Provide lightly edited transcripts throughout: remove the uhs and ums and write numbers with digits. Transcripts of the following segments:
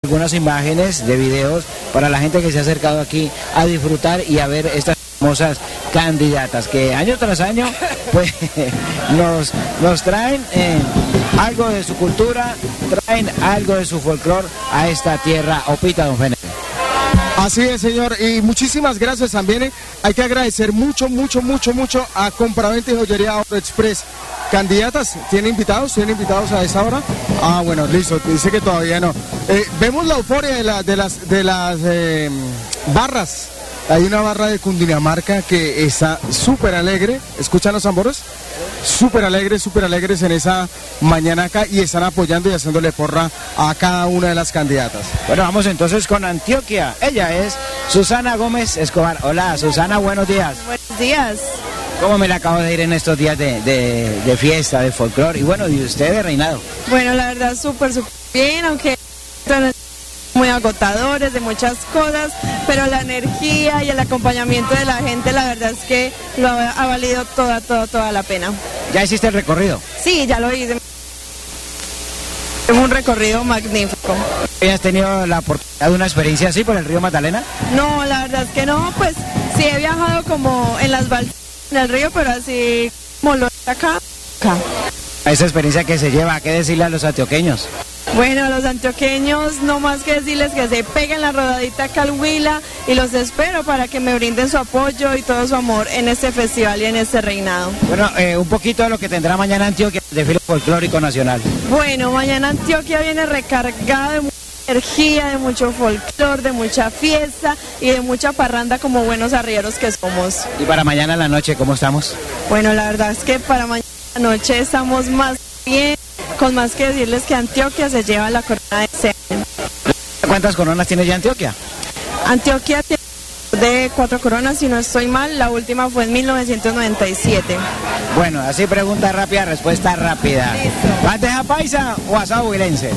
algunas imágenes de videos para la gente que se ha acercado aquí a disfrutar y a ver estas hermosas candidatas que año tras año pues nos traen algo de su cultura, traen algo de su folclor a esta tierra opita, don Fener. Así es, señor, y muchísimas gracias también. Hay que agradecer mucho a Compraventa y Joyería Oro Express. Candidatas, ¿tienen invitados a esta hora? Ah, bueno, listo, dice que todavía no. Vemos la euforia de las barras. Hay una barra de Cundinamarca que está súper alegre. ¿Escuchan los tambores? Súper alegres en esa mañana acá y están apoyando y haciéndole porra a cada una de las candidatas. Bueno, vamos entonces con Antioquia. Ella es Susana Gómez Escobar. Hola, Susana, buenos días. Buenos días. ¿Cómo me la acabo de ir en estos días de fiesta, de folclore? Y bueno, ¿y usted de reinado? Bueno, la verdad, súper bien, aunque muy agotadores de muchas cosas, pero la energía y el acompañamiento de la gente, la verdad es que lo ha valido toda la pena. ¿Ya hiciste el recorrido? Sí, ya lo hice. Es un recorrido magnífico. ¿Has tenido la oportunidad de una experiencia así por el río Magdalena? No, la verdad es que no, pues sí he viajado como en las balsas en el río, pero así como lo acá. A esa experiencia que se lleva, ¿qué decirle a los antioqueños? Bueno, a los antioqueños no más que decirles que se peguen la rodadita acá al Huila y los espero para que me brinden su apoyo y todo su amor en este festival y en este reinado. Bueno, un poquito de lo que tendrá mañana Antioquia, el desfile folclórico nacional. Bueno, mañana Antioquia viene recargada de mucha energía, de mucho folclor, de mucha fiesta y de mucha parranda como buenos arrieros que somos. ¿Y para mañana en la noche cómo estamos? Bueno, la verdad es que para mañana en la noche estamos más bien, con más que decirles que Antioquia se lleva la corona de ese año. ¿Cuántas coronas tiene ya Antioquia? Antioquia tiene de 4 coronas, si no estoy mal, la última fue en 1997. Bueno, así pregunta rápida, respuesta rápida. Listo. ¿Bandeja paisa o asado huilense?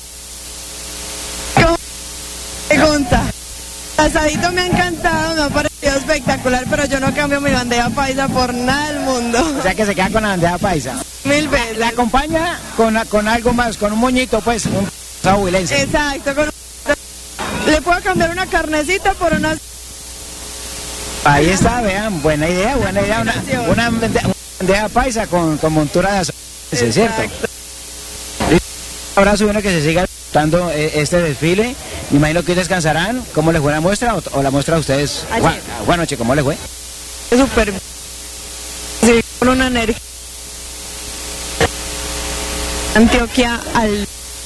Pregunta. El asadito me ha encantado, me ha parecido espectacular, pero yo no cambio mi bandeja paisa por nada del mundo. O sea que se queda con la bandeja paisa. 1000 veces. La acompaña con algo más, con un moñito, pues, un asado huilense. Exacto. Le puedo cambiar una carnecita por una... Ahí está, vean, buena idea, una bandeja paisa con montura de asado huilense, ¿cierto? Un abrazo, bueno, que se siga disfrutando este desfile. Me imagino que hoy descansarán. ¿Cómo les fue la muestra o la muestra a ustedes? Buenas noches, ¿cómo les fue? Súper bien. Sí, con una energía. Antioquia al...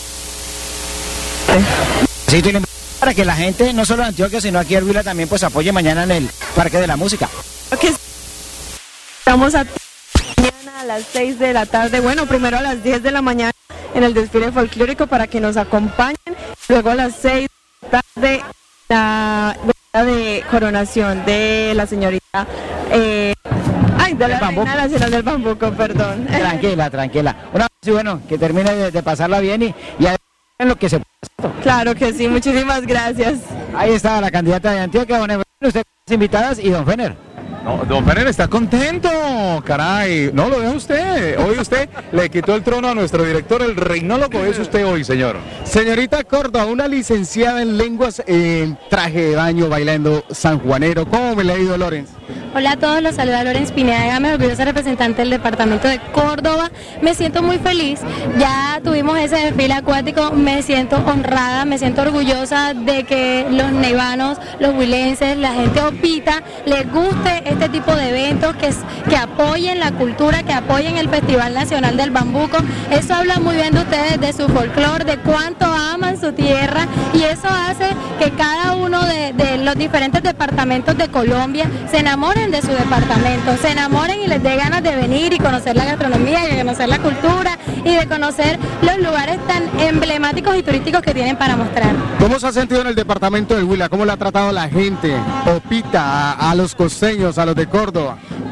Sí, para que la gente, no solo de Antioquia, sino aquí en Huila también, pues apoye mañana en el Parque de la Música. Okay. Estamos mañana a las 6 de la tarde, bueno, primero a las 10 de la mañana en el desfile folclórico para que nos acompañen, luego a las 6 de la tarde la de coronación de la señorita, de la reina nacional del Bambuco, perdón. Tranquila. Sí, bueno, que termine de pasarla bien y en lo que se pueda. Claro que sí, muchísimas gracias. Ahí está la candidata de Antioquia, don Efraín, ustedes invitadas y don Fener. No, don Fener está contento, caray. No, lo deja usted. Hoy usted le quitó el trono a nuestro director, el reinólogo. Es usted hoy, señor. Señorita Córdoba, una licenciada en lenguas en traje de baño, bailando sanjuanero. ¿Cómo me le ha ido, Lorenz? Hola a todos, los saluda Lorenz Pineda Gámez, orgullosa representante del departamento de Córdoba. Me siento muy feliz, ya tuvimos ese desfile acuático, me siento honrada, me siento orgullosa de que los neivanos, los huilenses, la gente opita, les guste este tipo de eventos, que apoyen la cultura, que apoyen el Festival Nacional del Bambuco. Eso habla muy bien de ustedes, de su folclor, de cuánto aman su tierra, y eso hace que cada uno de los diferentes departamentos de Colombia se enamoren de su departamento, se enamoren y les dé ganas de venir y conocer la gastronomía, y de conocer la cultura y de conocer los lugares tan emblemáticos y turísticos que tienen para mostrar. ¿Cómo se ha sentido en el departamento del Huila? ¿Cómo le ha tratado la gente? Opita a los costeños, a los de Córdoba.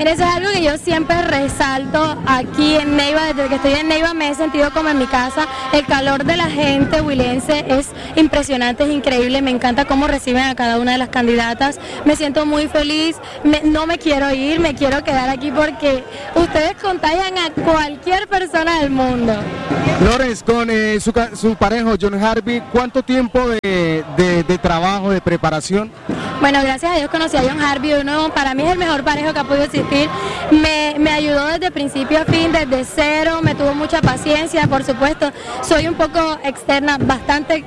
Mira, eso es algo que yo siempre resalto aquí en Neiva. Desde que estoy en Neiva me he sentido como en mi casa. El calor de la gente huilense es impresionante, es increíble. Me encanta cómo reciben a cada una de las candidatas. Me siento muy feliz. No me quiero ir, me quiero quedar aquí porque ustedes contagian a cualquier persona del mundo. Lores, con su pareja John Harvey, ¿cuánto tiempo de trabajo, de preparación? Bueno, gracias a Dios conocí a John Harvey, para mí es el mejor parejo que ha podido existir. Me ayudó desde principio a fin, desde cero, me tuvo mucha paciencia, por supuesto. Soy un poco externa, bastante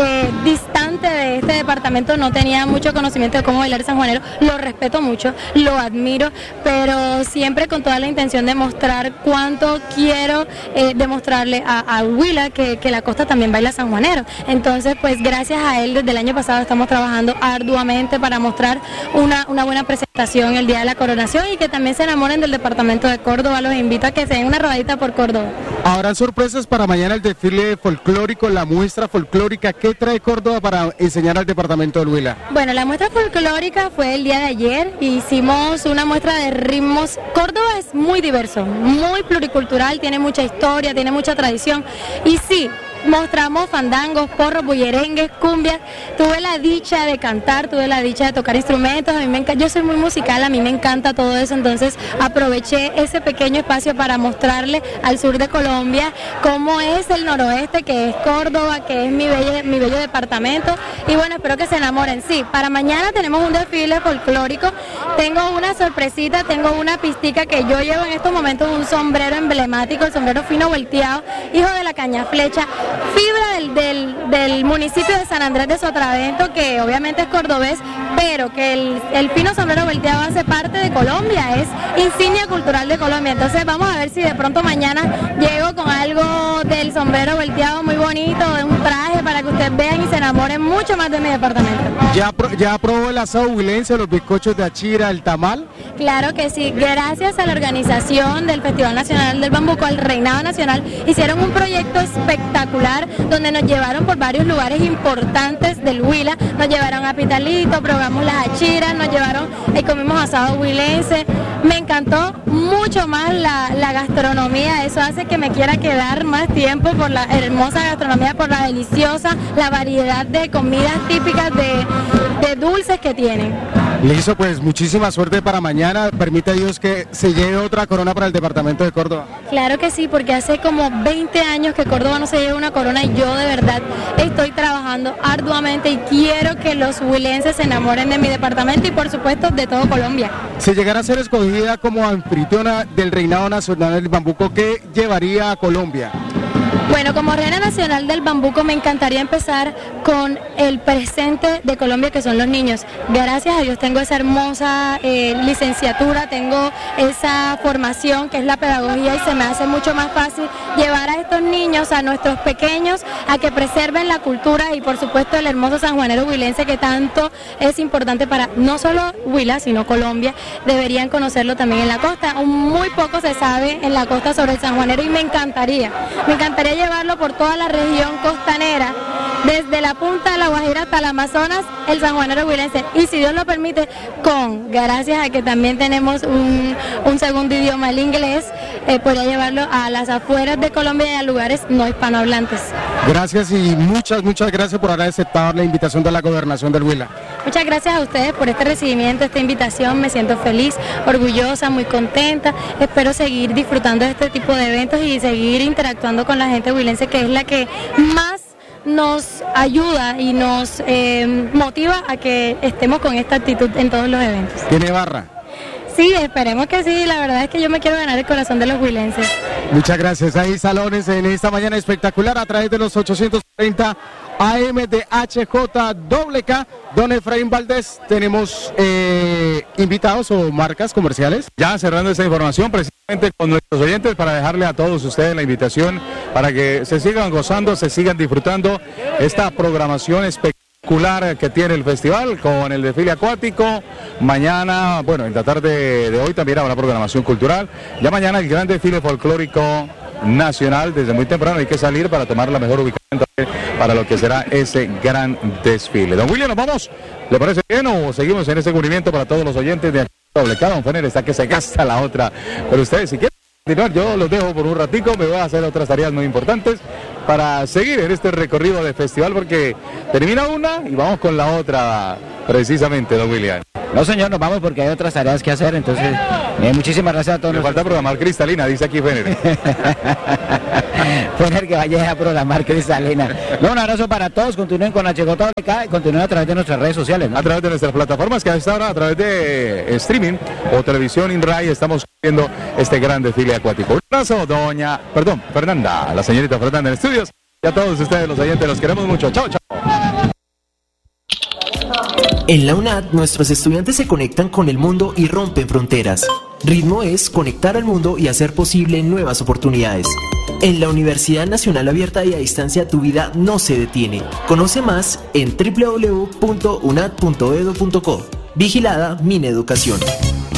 distante de este departamento, no tenía mucho conocimiento de cómo bailar sanjuanero, lo respeto mucho, lo admiro, pero siempre con toda la intención de mostrar cuánto quiero demostrarle a Huila que la costa también baila sanjuanero. Entonces, pues gracias a él desde el año pasado estamos trabajando arduamente para mostrar una buena presentación el día de la coronación y que también se enamoren del departamento de Córdoba. Los invito a que se den una rodadita por Córdoba. Habrán sorpresas para mañana, el desfile folclórico, la muestra folclórica. ¿Qué trae Córdoba para enseñar al departamento del Huila? Bueno, la muestra folclórica fue el día de ayer. Hicimos una muestra de ritmos. Córdoba es muy diverso, muy pluricultural, tiene mucha historia, tiene mucha tradición. Y sí, mostramos fandangos, porros, bullerengues, cumbias. Tuve la dicha de cantar, tuve la dicha de tocar instrumentos. Yo soy muy musical, a mí me encanta todo eso, entonces aproveché ese pequeño espacio para mostrarle al sur de Colombia cómo es el noroeste, que es Córdoba, que es mi bello departamento. Y bueno, espero que se enamoren. Sí, para mañana tenemos un desfile folclórico. Tengo una sorpresita, tengo una pistica que yo llevo en estos momentos, un sombrero emblemático, el sombrero fino volteado, hijo de la caña flecha, fibra del municipio de San Andrés de Sotavento, que obviamente es cordobés, pero que el fino sombrero volteado hace parte de Colombia, es insignia cultural de Colombia. Entonces vamos a ver si de pronto mañana llego con algo del sombrero volteado muy bonito, de un traje, para que ustedes vean y se enamoren mucho más de mi departamento. ¿Ya probó el asado huilense, los bizcochos de achira, el tamal? Claro que sí, gracias a la organización del Festival Nacional del Bambuco, al Reinado Nacional, hicieron un proyecto espectacular donde nos llevaron por varios lugares importantes del Huila, nos llevaron a Pitalito, probamos las achiras, nos llevaron y comimos asado huilense. Me encantó mucho más la gastronomía, eso hace que me quiera quedar más tiempo por la hermosa gastronomía, por la deliciosa, la variedad de comidas típicas de dulces que tienen. Listo, pues muchísima suerte para mañana. Permite a Dios que se lleve otra corona para el departamento de Córdoba. Claro que sí, porque hace como 20 años que Córdoba no se lleva una corona y yo de verdad estoy trabajando arduamente y quiero que los huilenses se enamoren de mi departamento y por supuesto de todo Colombia. Si llegara a ser escogida como anfitriona del Reinado Nacional del Bambuco, ¿qué llevaría a Colombia? Bueno, como reina nacional del bambuco me encantaría empezar con el presente de Colombia, que son los niños. Gracias a Dios tengo esa hermosa licenciatura, tengo esa formación que es la pedagogía y se me hace mucho más fácil llevar a estos niños, a nuestros pequeños, a que preserven la cultura y por supuesto el hermoso sanjuanero huilense que tanto es importante para no solo Huila, sino Colombia. Deberían conocerlo también en la costa. Muy poco se sabe en la costa sobre el sanjuanero y me encantaría llevarlo por toda la región costanera, desde la punta de la Guajira hasta el Amazonas, el sanjuanero huilense. Y si Dios lo permite, gracias a que también tenemos un segundo idioma, el inglés, podría llevarlo a las afueras de Colombia y a lugares no hispanohablantes. Gracias y muchas gracias por haber aceptado la invitación de la Gobernación del Huila. Muchas gracias a ustedes por este recibimiento, esta invitación. Me siento feliz, orgullosa, muy contenta. Espero seguir disfrutando de este tipo de eventos y seguir interactuando con la gente huilense, que es la que más nos ayuda y nos motiva a que estemos con esta actitud en todos los eventos. ¿Tiene barra? Sí, esperemos que sí. La verdad es que yo me quiero ganar el corazón de los huilenses. Muchas gracias. Hay salones en esta mañana espectacular a través de los 830 AM de HJWK. Don Efraín Valdés, tenemos invitados o marcas comerciales. Ya cerrando esta información precisamente con nuestros oyentes para dejarle a todos ustedes la invitación para que se sigan gozando, se sigan disfrutando esta programación espectacular que tiene el festival con el desfile acuático. Mañana, bueno, en la tarde de hoy también habrá programación cultural. Ya mañana el gran desfile folclórico nacional, desde muy temprano hay que salir para tomar la mejor ubicación para lo que será ese gran desfile. Don William, ¿nos vamos? ¿Le parece bien o seguimos en este cubrimiento para todos los oyentes de doble. Cada don Fener está que se gasta la otra. Pero ustedes, si quieren continuar, yo los dejo por un ratico, me voy a hacer otras tareas muy importantes para seguir en este recorrido de festival, porque termina una y vamos con la otra, precisamente, don William. No, señor, nos vamos porque hay otras tareas que hacer, entonces, muchísimas gracias a todos. Me falta programar Cristalina, dice aquí Fener. Fener que vaya a programar Cristalina. No, un abrazo para todos, continúen con HJWK y continúen a través de nuestras redes sociales, ¿no? A través de nuestras plataformas, que a esta hora, a través de streaming o televisión InRAI, estamos viendo este gran desfile acuático. Un abrazo, Fernanda, la señorita Fernanda en estudios, y a todos ustedes los oyentes, los queremos mucho. Chao, chao. En la UNAD, nuestros estudiantes se conectan con el mundo y rompen fronteras. Ritmo es conectar al mundo y hacer posible nuevas oportunidades. En la Universidad Nacional Abierta y a Distancia, tu vida no se detiene. Conoce más en www.unad.edu.co. Vigilada Mineducación.